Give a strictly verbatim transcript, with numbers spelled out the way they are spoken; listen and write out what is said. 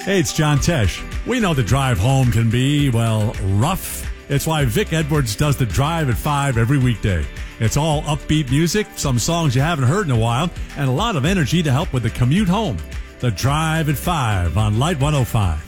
Hey, it's John Tesh. We know the drive home can be, well, rough. It's why Vic Edwards does the Drive at five every weekday. It's all upbeat music, some songs you haven't heard in a while, and a lot of energy to help with the commute home. The Drive at five on Light one oh five.